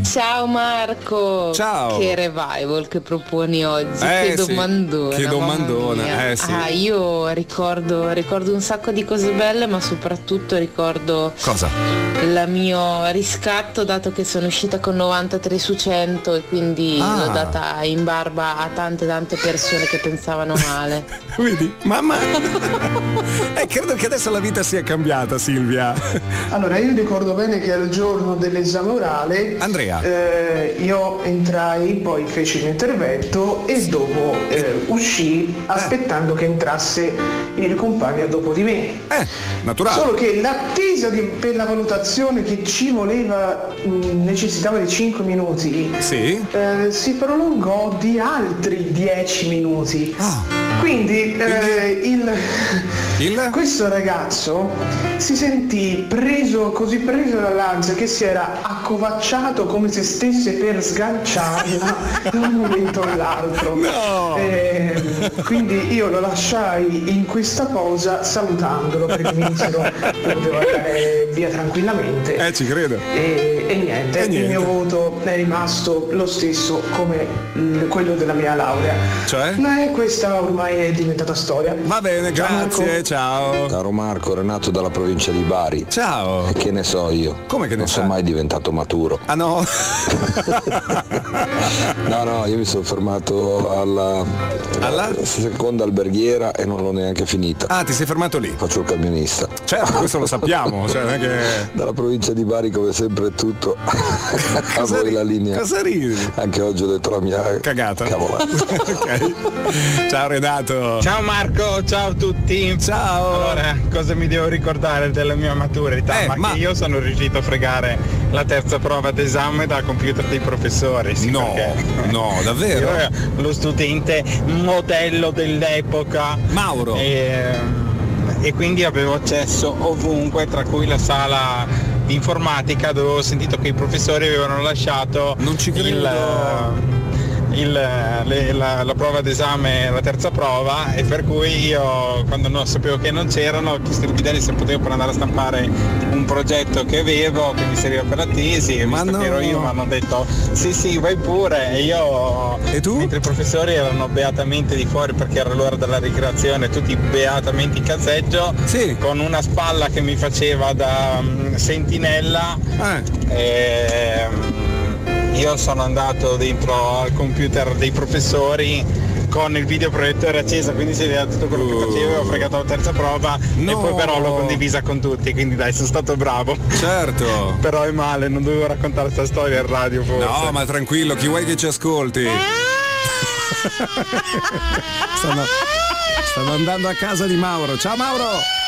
Ciao Marco. Ciao. Che revival che proponi oggi. Che domandona. Che domandona. Sì. Io ricordo un sacco di cose belle, ma soprattutto ricordo cosa? Il mio riscatto, dato che sono uscita con 93 su 100 e quindi l'ho data in barba a tante persone che pensavano male. Vedi? Mamma. Credo che adesso la vita sia cambiata, Silvia. Allora, io ricordo bene che al giorno dell'esame orale Andrea, io entrai, poi feci il mio intervento e dopo uscì aspettando che entrasse il compagno dopo di me. Naturale. Solo che l'attesa per la valutazione che ci voleva, necessitava di 5 minuti, si prolungò di altri 10 minuti. Quindi questo ragazzo si sentì preso dall'ansia che si era accovacciato come se stesse per sganciarla da un momento all'altro. Quindi io lo lasciai in questa posa salutandolo perché mi dissero che poteva andare via tranquillamente. Ci credo. E niente, il mio voto è rimasto lo stesso come quello della mia laurea. Cioè? Ma questa ormai è diventata storia. Va bene, grazie, ciao. Caro Marco, Renato dalla provincia di Bari. Ciao. E che ne so io? Come che ne non sai? sono mai diventato maturo. Ah no? No, io mi sono fermato alla seconda alberghiera e non l'ho neanche finita. Ah, ti sei fermato lì? Faccio il camionista. Certo, questo lo sappiamo, cioè non è che... Dalla provincia di Bari, come sempre è tutto. A voi la linea. Cosa ridi? Anche oggi ho detto la mia cagata. Cavolata. Ok. Ciao Renato. Ciao Marco, ciao a tutti. Ciao. Allora, cosa mi devo ricordare della mia maturità? Che io sono riuscito a fregare la terza prova d'esame dal computer dei professori. Sì, no, davvero? Io ero lo studente modello dell'epoca. Mauro. E quindi avevo accesso ovunque, tra cui la sala di informatica, dove ho sentito che i professori avevano lasciato la prova d'esame, la terza prova, e per cui io, quando non sapevo che non c'erano, ho chiesto il bidelli se potevo per andare a stampare un progetto che avevo, che mi serviva per la tesi, e visto che ero io mi hanno detto sì vai pure, e tu? Mentre i professori erano beatamente di fuori perché era l'ora della ricreazione, tutti beatamente in cazzeggio, con una spalla che mi faceva da sentinella. Io sono andato dentro al computer dei professori con il videoproiettore acceso, quindi si vedeva tutto quello che facevo, ho fregato la terza prova e poi però l'ho condivisa con tutti, quindi dai, sono stato bravo. Certo. Però è male, non dovevo raccontare questa storia in radio forse. No, ma tranquillo, chi vuoi che ci ascolti? Stanno andando a casa di Mauro. Ciao Mauro!